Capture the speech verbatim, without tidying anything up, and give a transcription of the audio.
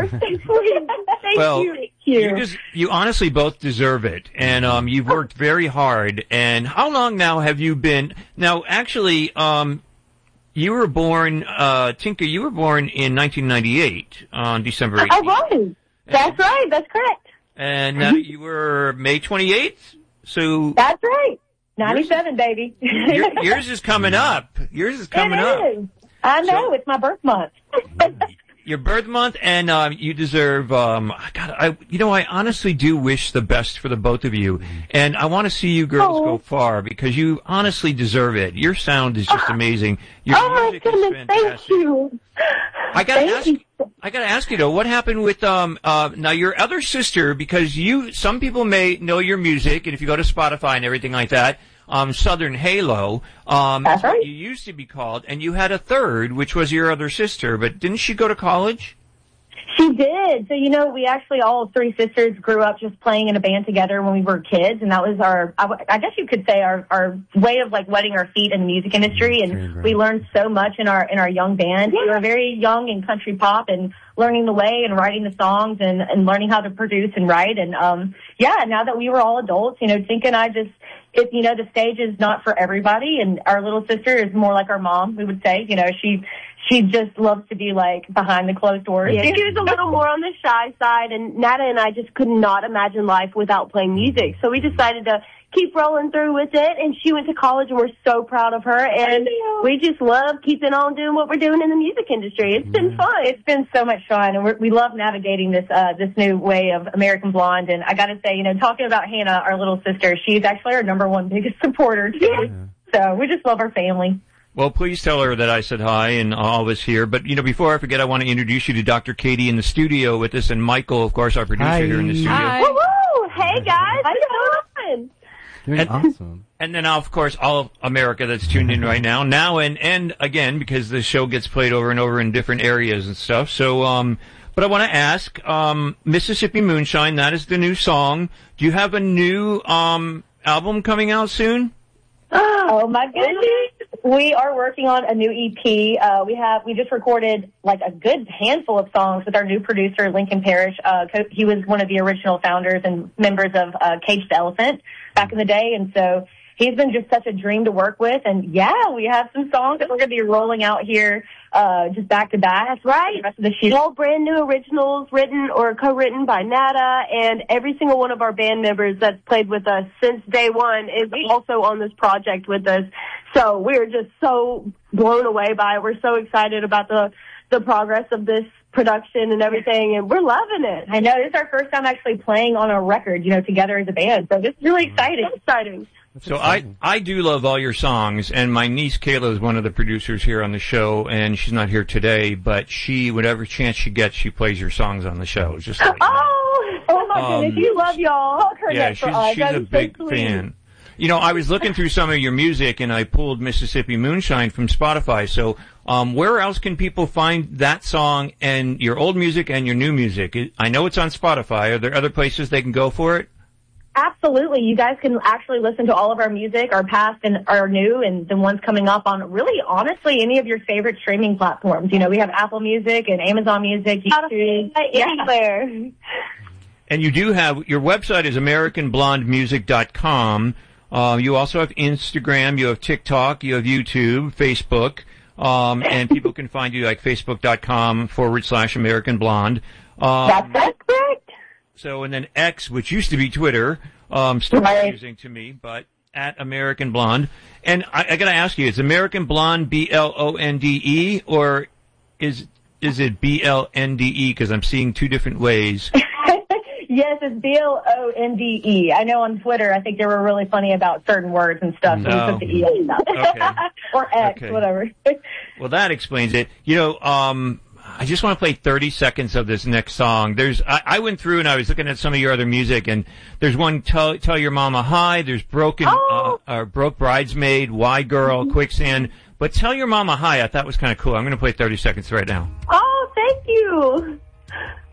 You're so sweet. Thank well, you. Thank you. You, just, you honestly both deserve it, and um, you've worked very hard. And how long now have you been? Now, actually, um, you were born, uh, Tinker. You were born in nineteen ninety-eight on December eighteenth. I was. That's right. That's correct. And uh, you were May twenty-eighth. So that's right. ninety-seven, baby. your, yours is coming up. Yours is coming it up. Is. I know. So, it's my birth month. Your birth month, and um, you deserve. Um, God, I, you know, I honestly do wish the best for the both of you, and I want to see you girls oh. go far because you honestly deserve it. Your sound is just amazing. Your oh music my goodness! is fantastic. Thank you. I gotta thank ask. You. I gotta ask you though, what happened with um uh now your other sister? Because you, some people may know your music, and if you go to Spotify and everything like that. Um, Southern Halo, um, that's right. what you used to be called, and you had a third, which was your other sister, but didn't she go to college? She did. So, you know, we actually, all three sisters grew up just playing in a band together when we were kids, and that was our, I guess you could say our, our way of, like, wetting our feet in the music industry, and we learned so much in our, in our young band. We were very young in country pop and learning the way and writing the songs and, and learning how to produce and write, and, um, yeah, now that we were all adults, you know, Tink and I just, if, you know, the stage is not for everybody, and our little sister is more like our mom, we would say. You know, she she just loves to be, like, behind the closed doors. Yeah, she was a little more on the shy side, and Nada and I just could not imagine life without playing music. So we decided to keep rolling through with it, and she went to college, and we're so proud of her, and we just love keeping on doing what we're doing in the music industry. It's been fun. It's been so much fun, and we're, we love navigating this uh, this new way of American Blonde, and I got to say, you know, talking about Hannah, our little sister, she's actually our number one biggest supporter, too. Yeah. So we just love our family. Well, please tell her that I said hi and all of us here. But, you know, before I forget, I want to introduce you to Doctor Katie in the studio with us, and Michael, of course, our producer hi. here in the studio. Hi. Woo-hoo! Hey, guys. How you doing? Doing and, awesome. And then, of course, all of America that's tuned in right now. Now and, and again, because the show gets played over and over in different areas and stuff. So, um, but I want to ask, um, Mississippi Moonshine, that is the new song. Do you have a new, um, album coming out soon? Oh, my goodness. We are working on a new E P. Uh, we have, we just recorded like a good handful of songs with our new producer, Lincoln Parrish. Uh, he was one of the original founders and members of, uh, Cage the Elephant back in the day. And so he's been just such a dream to work with. And yeah, we have some songs that we're going to be rolling out here, uh, just back to back. That's right. All brand new originals written or co-written by Nada, and every single one of our band members that's played with us since day one is also on this project with us. So we're just so blown away by it. We're so excited about the, the progress of this production and everything, and we're loving it. I know. This is our first time actually playing on a record, you know, together as a band. So this is really exciting. It's exciting. So I, I do love all your songs, and my niece Kayla is one of the producers here on the show, and she's not here today, but she, whatever chance she gets, she plays your songs on the show. Just like, oh, oh my um, goodness, you love y'all. Yeah, she's, she's a big so fan. You know, I was looking through some of your music, and I pulled Mississippi Moonshine from Spotify. So, um, where else can people find that song and your old music and your new music? I know it's on Spotify. Are there other places they can go for it? Absolutely. You guys can actually listen to all of our music, our past and our new, and the ones coming up on really, honestly, any of your favorite streaming platforms. You know, we have Apple Music and Amazon Music, YouTube. Anywhere. And you do have, your website is American Blonde Music dot com. Uh, you also have Instagram, you have TikTok, you have YouTube, Facebook, um, and people can find you like facebook.com forward slash American Blonde. Um, that's, that's correct. So, and then X, which used to be Twitter, um, still right. confusing to me, but at American Blonde. And I, I gotta ask you, is American Blonde B L O N D E, or is, is it B L N D E? Because I'm seeing two different ways. Yes, it's B L O N D E. I know on Twitter, I think they were really funny about certain words and stuff. So no. we put the E on stuff. Okay. Or X, okay. whatever. Well, that explains it. You know, um, I just want to play thirty seconds of this next song. There's, I, I went through and I was looking at some of your other music, and there's one, Tell, Tell Your Mama Hi, there's Broken, oh. uh, uh, Broke Bridesmaid, Why Girl, mm-hmm. Quicksand, but Tell Your Mama Hi, I thought was kind of cool. I'm going to play thirty seconds right now. Oh, thank you.